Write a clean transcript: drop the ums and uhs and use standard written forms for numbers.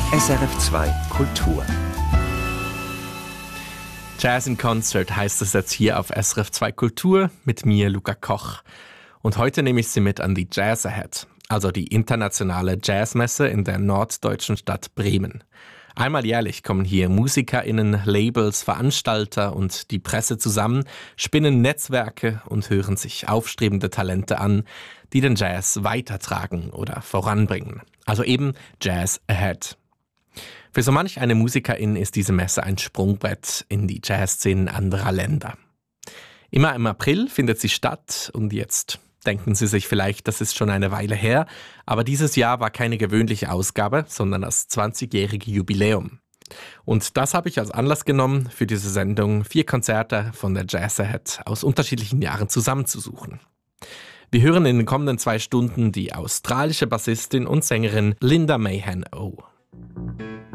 SRF2 Kultur. Jazz in Concert heißt es jetzt hier auf SRF2 Kultur mit mir, Luca Koch. Und heute nehme ich Sie mit an die Jazz Ahead, also die internationale Jazzmesse in der norddeutschen Stadt Bremen. Einmal jährlich kommen hier MusikerInnen, Labels, Veranstalter und die Presse zusammen, spinnen Netzwerke und hören sich aufstrebende Talente an, die den Jazz weitertragen oder voranbringen. Also eben Jazz Ahead. Für so manch eine Musikerin ist diese Messe ein Sprungbrett in die Jazzszenen anderer Länder. Immer im April findet sie statt und jetzt denken Sie sich vielleicht, das ist schon eine Weile her, aber dieses Jahr war keine gewöhnliche Ausgabe, sondern das 20-jährige Jubiläum. Und das habe ich als Anlass genommen, für diese Sendung 4 Konzerte von der Jazz Ahead aus unterschiedlichen Jahren zusammenzusuchen. Wir hören in den kommenden 2 Stunden die australische Bassistin und Sängerin Linda Mahan-O.